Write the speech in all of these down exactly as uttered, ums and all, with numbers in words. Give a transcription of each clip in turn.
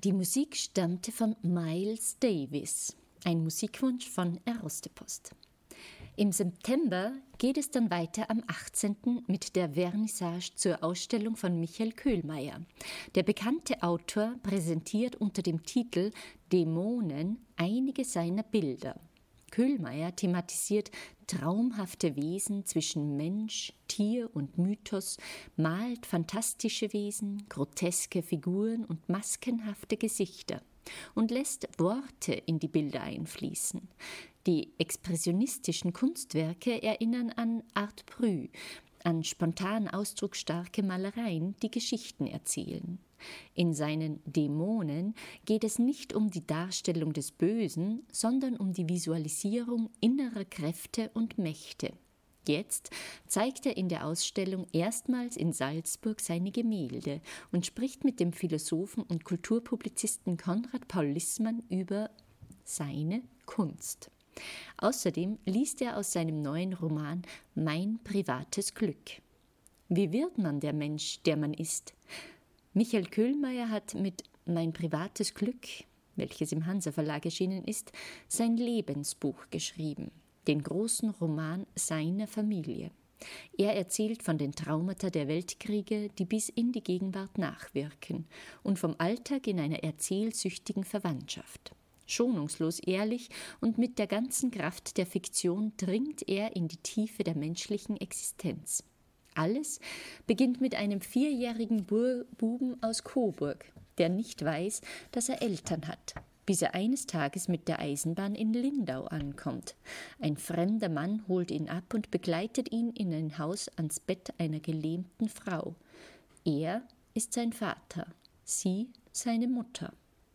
Die Musik stammte von Miles Davis, ein Musikwunsch von Erostepost. Im September geht es dann weiter am achtzehnten mit der Vernissage zur Ausstellung von Michael Köhlmeier. Der bekannte Autor präsentiert unter dem Titel Dämonen einige seiner Bilder. Köhlmeier thematisiert traumhafte Wesen zwischen Mensch, Tier und Mythos, malt fantastische Wesen, groteske Figuren und maskenhafte Gesichter und lässt Worte in die Bilder einfließen. Die expressionistischen Kunstwerke erinnern an Art Brut, an spontan ausdrucksstarke Malereien, die Geschichten erzählen. In seinen Dämonen geht es nicht um die Darstellung des Bösen, sondern um die Visualisierung innerer Kräfte und Mächte. Jetzt zeigt er in der Ausstellung erstmals in Salzburg seine Gemälde und spricht mit dem Philosophen und Kulturpublizisten Konrad Paul Lissmann über seine Kunst. Außerdem liest er aus seinem neuen Roman Mein privates Glück. Wie wird man der Mensch, der man ist? Michael Köhlmeier hat mit Mein privates Glück, welches im Hansa Verlag erschienen ist, sein Lebensbuch geschrieben, den großen Roman seiner Familie. Er erzählt von den Traumata der Weltkriege, die bis in die Gegenwart nachwirken, und vom Alltag in einer erzählsüchtigen Verwandtschaft. Schonungslos ehrlich und mit der ganzen Kraft der Fiktion dringt er in die Tiefe der menschlichen Existenz. Alles beginnt mit einem vierjährigen Bur- Buben aus Coburg, der nicht weiß, dass er Eltern hat, bis er eines Tages mit der Eisenbahn in Lindau ankommt. Ein fremder Mann holt ihn ab und begleitet ihn in ein Haus ans Bett einer gelähmten Frau. Er ist sein Vater, sie seine Mutter.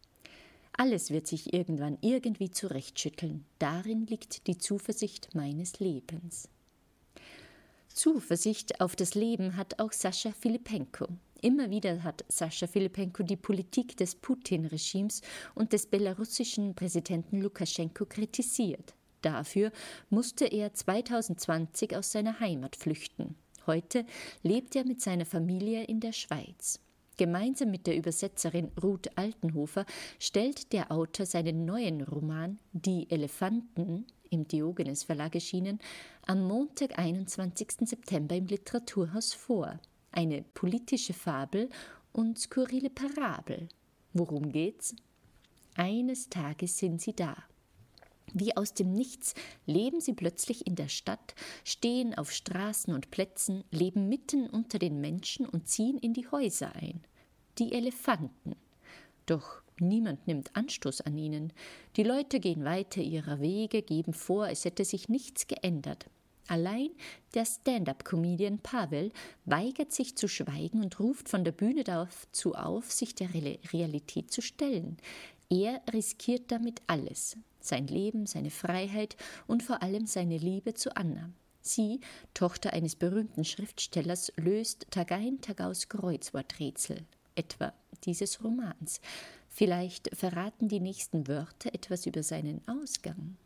Alles wird sich irgendwann irgendwie zurechtschütteln. Darin liegt die Zuversicht meines Lebens. Zuversicht auf das Leben hat auch Sascha Filipenko. Immer wieder hat Sascha Filipenko die Politik des Putin-Regimes und des belarussischen Präsidenten Lukaschenko kritisiert. Dafür musste er zweitausendzwanzig aus seiner Heimat flüchten. Heute lebt er mit seiner Familie in der Schweiz. Gemeinsam mit der Übersetzerin Ruth Altenhofer stellt der Autor seinen neuen Roman Die Elefanten, im Diogenes Verlag erschienen, am Montag, einundzwanzigsten September im Literaturhaus vor. Eine politische Fabel und skurrile Parabel. Worum geht's? Eines Tages sind sie da. Wie aus dem Nichts leben sie plötzlich in der Stadt, stehen auf Straßen und Plätzen, leben mitten unter den Menschen und ziehen in die Häuser ein. Die Elefanten. Doch niemand nimmt Anstoß an ihnen. Die Leute gehen weiter ihrer Wege, geben vor, es hätte sich nichts geändert. Allein der Stand-up-Comedian Pavel weigert sich zu schweigen und ruft von der Bühne dazu auf, sich der Realität zu stellen. Er riskiert damit alles. Sein Leben, seine Freiheit und vor allem seine Liebe zu Anna. Sie, Tochter eines berühmten Schriftstellers, löst Tag ein, Tag aus Kreuzworträtsel, etwa dieses Romans. Vielleicht verraten die nächsten Wörter etwas über seinen Ausgang.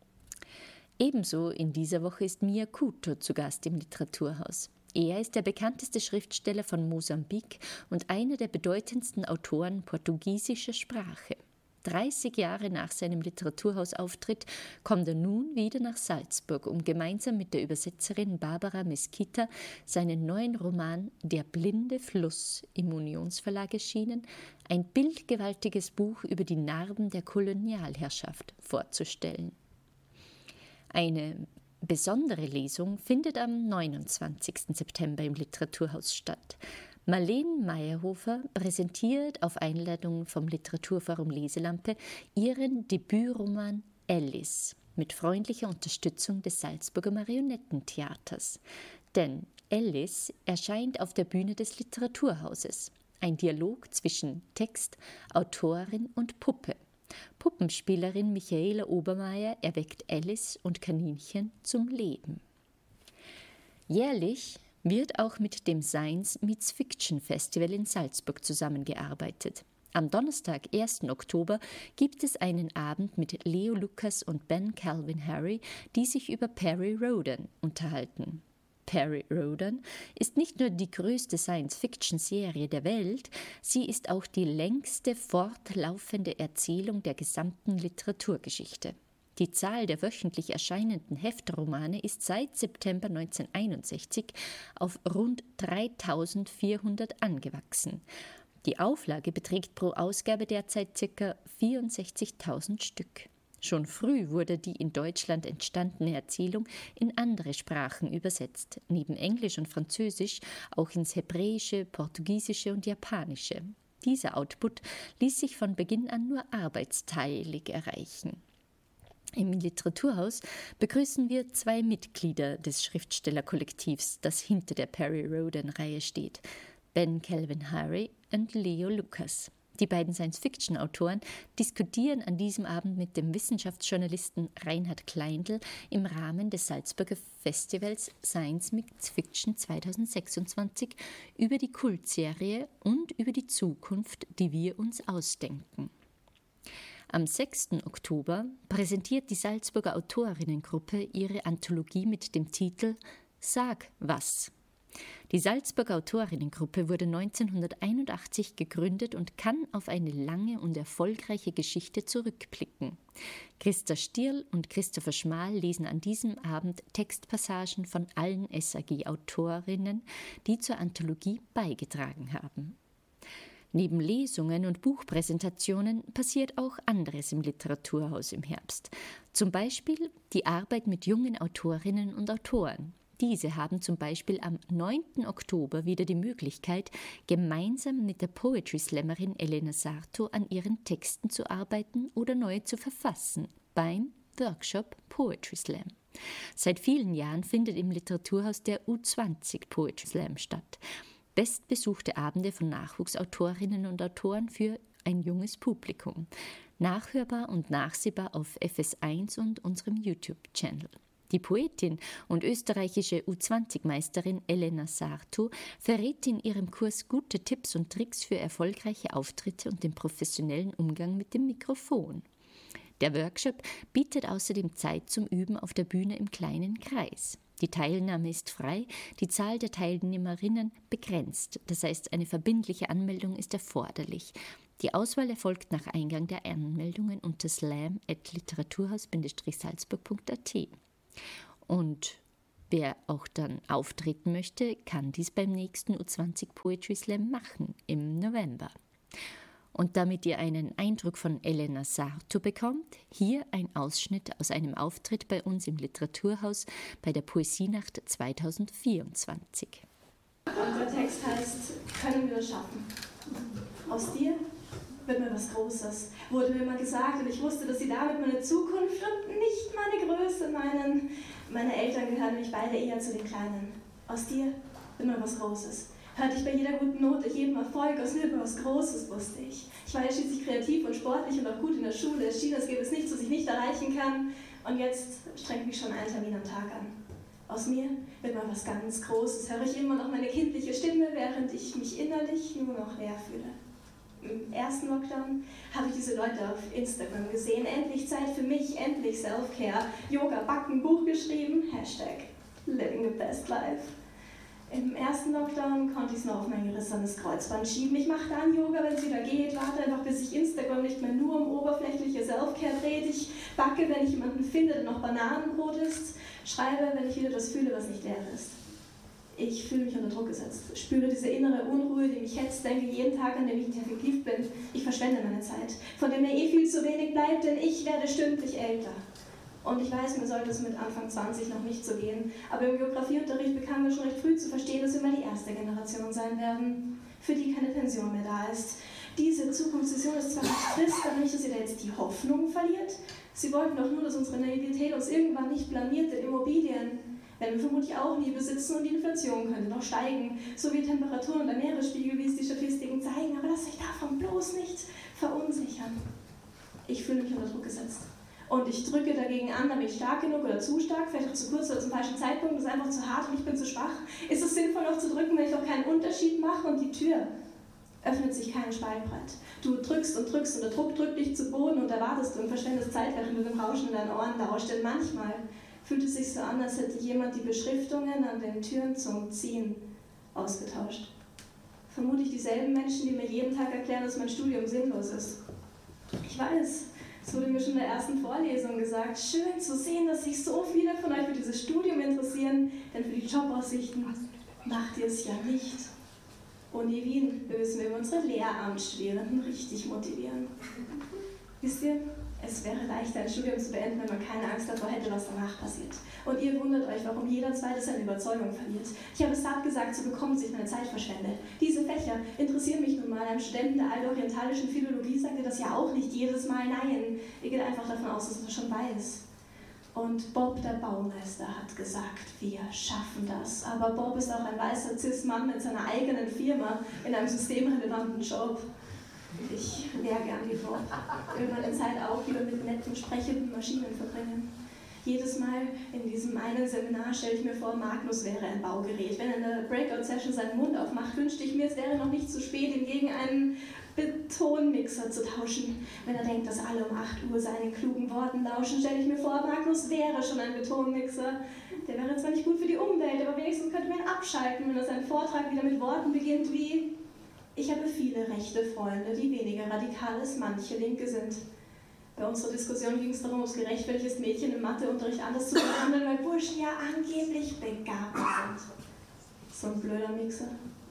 Ebenso in dieser Woche ist Mia Couto zu Gast im Literaturhaus. Er ist der bekannteste Schriftsteller von Mosambik und einer der bedeutendsten Autoren portugiesischer Sprache. dreißig Jahre nach seinem Literaturhausauftritt kommt er nun wieder nach Salzburg, um gemeinsam mit der Übersetzerin Barbara Mesquita seinen neuen Roman Der blinde Fluss im Unionsverlag erschienen, ein bildgewaltiges Buch über die Narben der Kolonialherrschaft, vorzustellen. Eine besondere Lesung findet am neunundzwanzigsten September im Literaturhaus statt. Marlene Meyerhofer präsentiert auf Einladung vom Literaturforum Leselampe ihren Debütroman Alice mit freundlicher Unterstützung des Salzburger Marionettentheaters. Denn Alice erscheint auf der Bühne des Literaturhauses. Ein Dialog zwischen Text, Autorin und Puppe. Puppenspielerin Michaela Obermeier erweckt Alice und Kaninchen zum Leben. Jährlich wird auch mit dem Science Meets Fiction Festival in Salzburg zusammengearbeitet. Am Donnerstag, ersten Oktober, gibt es einen Abend mit Leo Lucas und Ben Calvin Harry, die sich über Perry Rhodan unterhalten. Perry Rhodan ist nicht nur die größte Science-Fiction-Serie der Welt, sie ist auch die längste fortlaufende Erzählung der gesamten Literaturgeschichte. Die Zahl der wöchentlich erscheinenden Heftromane ist seit September neunzehnhunderteinundsechzig auf rund dreitausendvierhundert angewachsen. Die Auflage beträgt pro Ausgabe derzeit ca. vierundsechzigtausend Stück. Schon früh wurde die in Deutschland entstandene Erzählung in andere Sprachen übersetzt, neben Englisch und Französisch auch ins Hebräische, Portugiesische und Japanische. Dieser Output ließ sich von Beginn an nur arbeitsteilig erreichen. Im Literaturhaus begrüßen wir zwei Mitglieder des Schriftstellerkollektivs, das hinter der Perry Rhodan-Reihe steht, Ben Calvin Hari und Leo Lucas. Die beiden Science-Fiction-Autoren diskutieren an diesem Abend mit dem Wissenschaftsjournalisten Reinhard Kleindl im Rahmen des Salzburger Festivals Science Fiction zweitausendsechsundzwanzig über die Kultserie und über die Zukunft, die wir uns ausdenken. Am sechsten Oktober präsentiert die Salzburger Autorinnengruppe ihre Anthologie mit dem Titel »Sag was«. Die Salzburger Autorinnengruppe wurde neunzehnhunderteinundachtzig gegründet und kann auf eine lange und erfolgreiche Geschichte zurückblicken. Christa Stierl und Christopher Schmal lesen an diesem Abend Textpassagen von allen S A G-Autorinnen, die zur Anthologie beigetragen haben. Neben Lesungen und Buchpräsentationen passiert auch anderes im Literaturhaus im Herbst. Zum Beispiel die Arbeit mit jungen Autorinnen und Autoren. Diese haben zum Beispiel am neunten Oktober wieder die Möglichkeit, gemeinsam mit der Poetry-Slammerin Elena Sarto an ihren Texten zu arbeiten oder neu zu verfassen beim Workshop Poetry Slam. Seit vielen Jahren findet im Literaturhaus der U zwanzig Poetry Slam statt. Bestbesuchte Abende von Nachwuchsautorinnen und Autoren für ein junges Publikum. Nachhörbar und nachsehbar auf F S eins und unserem YouTube-Channel. Die Poetin und österreichische U zwanzig Meisterin Elena Sarto verrät in ihrem Kurs gute Tipps und Tricks für erfolgreiche Auftritte und den professionellen Umgang mit dem Mikrofon. Der Workshop bietet außerdem Zeit zum Üben auf der Bühne im kleinen Kreis. Die Teilnahme ist frei, die Zahl der Teilnehmerinnen begrenzt, das heißt, eine verbindliche Anmeldung ist erforderlich. Die Auswahl erfolgt nach Eingang der Anmeldungen unter slam at literaturhaus salzburg punkt a t. Und wer auch dann auftreten möchte, kann dies beim nächsten U zwanzig Poetry Slam machen, im November. Und damit ihr einen Eindruck von Elena Sarto bekommt, hier ein Ausschnitt aus einem Auftritt bei uns im Literaturhaus bei der Poesienacht zweitausendvierundzwanzig. Unser Text heißt, können wir es schaffen? Aus dir wird mir was Großes, wurde mir immer gesagt, und ich wusste, dass sie damit meine Zukunft und nicht meine Größe meinen. Meine Eltern gehören nämlich beide eher zu den Kleinen. Aus dir wird mir was Großes. Hörte ich bei jeder guten Note, jedem Erfolg, aus mir wird was Großes, wusste ich. Ich war ja schließlich kreativ und sportlich und auch gut in der Schule. Es schien, als gäbe es nichts, was ich nicht erreichen kann. Und jetzt strengt mich schon ein Termin am Tag an. Aus mir wird mal was ganz Großes. Höre ich immer noch meine kindliche Stimme, während ich mich innerlich nur noch leer fühle. Im ersten Lockdown habe ich diese Leute auf Instagram gesehen. Endlich Zeit für mich, endlich Self-Care. Yoga, Backen, Buch geschrieben. Hashtag Living the Best Life. Im ersten Lockdown konnte ich es noch auf mein gerissenes Kreuzband schieben. Ich mache dann Yoga, wenn es wieder geht. Warte einfach, bis sich Instagram nicht mehr nur um oberflächliche Self-Care dreht. Ich backe, wenn ich jemanden finde, der noch Bananenbrot isst. Schreibe, wenn ich wieder das fühle, was nicht leer ist. Ich fühle mich unter Druck gesetzt, spüre diese innere Unruhe, die mich hetzt, denke jeden Tag, an dem ich nicht effektiv bin. Ich verschwende meine Zeit, von der mir eh viel zu wenig bleibt, denn ich werde stündlich älter. Und ich weiß, mir sollte es mit Anfang zwanzig noch nicht so gehen, aber im Geografieunterricht bekamen wir schon recht früh zu verstehen, dass wir mal die erste Generation sein werden, für die keine Pension mehr da ist. Diese Zukunftsvision ist zwar nicht trist, aber nicht, dass ihr da jetzt die Hoffnung verliert. Sie wollten doch nur, dass unsere Naivität uns irgendwann nicht blamiert in Immobilien. Werden wir vermutlich auch nie besitzen und die Inflation könnte noch steigen, so wie Temperaturen und der Meeresspiegel, wie es die Statistiken zeigen. Aber lasst euch davon bloß nicht verunsichern. Ich fühle mich unter Druck gesetzt. Und ich drücke dagegen an, damit ich stark genug oder zu stark, vielleicht auch zu kurz oder zum falschen Zeitpunkt, das ist einfach zu hart und ich bin zu schwach. Ist es sinnvoll, noch zu drücken, wenn ich doch keinen Unterschied mache und die Tür öffnet sich kein Spaltbrett. Du drückst und drückst und der Druck drückt dich zu Boden und erwartest und verschwendest Zeit, während du dem Rauschen in deinen Ohren lauscht. Denn manchmal fühlt es sich so an, als hätte jemand die Beschriftungen an den Türen zum Ziehen ausgetauscht. Vermutlich dieselben Menschen, die mir jeden Tag erklären, dass mein Studium sinnlos ist. Ich weiß, es wurde mir schon in der ersten Vorlesung gesagt, schön zu sehen, dass sich so viele von euch für dieses Studium interessieren, denn für die Jobaussichten macht ihr es ja nicht. Uni Wien müssen wir unsere Lehramtsstudierenden richtig motivieren. Wisst ihr, es wäre leichter, ein Studium zu beenden, wenn man keine Angst davor hätte, was danach passiert. Und ihr wundert euch, warum jeder Zweite seine Überzeugung verliert. Ich habe es satt gesagt zu bekommen, dass ich meine Zeit verschwende. Diese Fächer interessieren mich nun mal. Ein Student der altorientalischen Philologie sagte das ja auch nicht jedes Mal nein. Ihr geht einfach davon aus, dass er das schon weiß. Und Bob, der Baumeister, hat gesagt, wir schaffen das. Aber Bob ist auch ein weißer Cis-Mann mit seiner eigenen Firma in einem systemrelevanten Job. Ich wäre gern wie Bob. Will meine Zeit auch wieder mit netten, sprechenden Maschinen verbringen. Jedes Mal in diesem einen Seminar stelle ich mir vor, Magnus wäre ein Baugerät. Wenn er in der Breakout-Session seinen Mund aufmacht, wünschte ich mir, es wäre noch nicht zu spät, ihn gegen einen Betonmixer zu tauschen. Wenn er denkt, dass alle um acht Uhr seinen klugen Worten lauschen, stelle ich mir vor, Magnus wäre schon ein Betonmixer. Der wäre zwar nicht gut für die Umwelt, aber wenigstens könnte man ihn abschalten, wenn er seinen Vortrag wieder mit Worten beginnt wie: Ich habe viele rechte Freunde, die weniger radikal als manche Linke sind. Bei unserer Diskussion ging es darum, ob es gerechtfertigt ist, Mädchen im Matheunterricht anders zu behandeln, weil Burschen ja angeblich begabt sind. So ein blöder Mixer.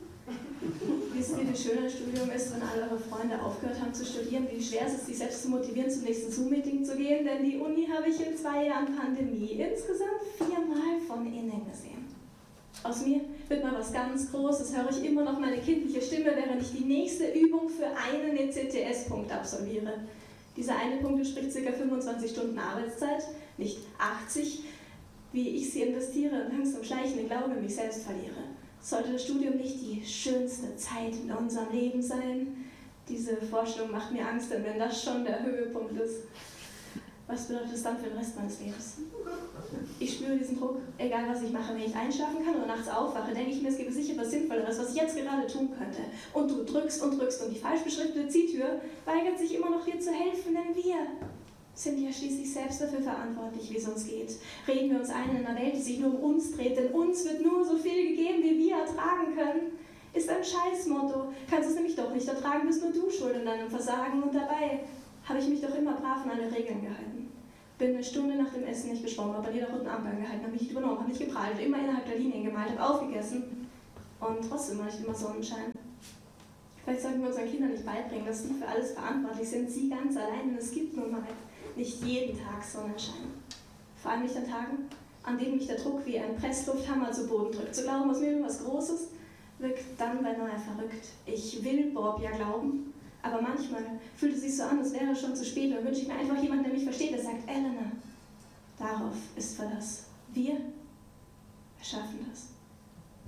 Wisst ihr, wie schön ein Studium ist, wenn alle eure Freunde aufgehört haben zu studieren, wie schwer es ist, sich selbst zu motivieren, zum nächsten Zoom-Meeting zu gehen, denn die Uni habe ich in zwei Jahren Pandemie insgesamt viermal von innen gesehen. Aus mir wird mal was ganz Großes, höre ich immer noch meine kindliche Stimme, während ich die nächste Übung für einen E C T S-Punkt absolviere. Dieser eine Punkt entspricht ca. fünfundzwanzig Stunden Arbeitszeit, nicht achtzig, wie ich sie investiere und langsam schleichenden Glauben in mich selbst verliere. Sollte das Studium nicht die schönste Zeit in unserem Leben sein? Diese Vorstellung macht mir Angst, denn wenn das schon der Höhepunkt ist, was bedeutet das dann für den Rest meines Lebens? Ich spüre diesen Druck, egal was ich mache, wenn ich einschlafen kann oder nachts aufwache, denke ich mir, es gäbe sicher was Sinnvolleres, was ich jetzt gerade tun könnte. Und du drückst und drückst und die falsch beschriftete Ziehtür weigert sich immer noch dir zu helfen, denn wir sind ja schließlich selbst dafür verantwortlich, wie es uns geht. Reden wir uns ein in einer Welt, die sich nur um uns dreht, denn uns wird nur so viel gegeben, wie wir ertragen können. Ist ein Scheißmotto. Kannst es nämlich doch nicht ertragen, bist nur du schuld an deinem Versagen. Und dabei habe ich mich doch immer brav an alle Regeln gehalten. Bin eine Stunde nach dem Essen nicht geschwommen, habe an jeder roten Ampel angehalten, habe mich nicht übernommen, habe nicht geprahlt, immer innerhalb der Linien gemalt, habe aufgegessen. Und trotzdem war nicht immer Sonnenschein. Vielleicht sollten wir unseren Kindern nicht beibringen, dass sie für alles verantwortlich sind, sie ganz allein. Und es gibt nun mal nicht jeden Tag Sonnenschein. Vor allem nicht an Tagen, an denen mich der Druck wie ein Presslufthammer zu Boden drückt. Zu glauben, aus mir irgendwas Großes wirkt dann beinahe verrückt. Ich will Bob ja glauben, aber manchmal fühlt es sich so an, als wäre es schon zu spät. Und wünsche ich mir einfach jemanden, der mich versteht, der sagt, Elena, darauf ist Verlass. Wir, wir schaffen das.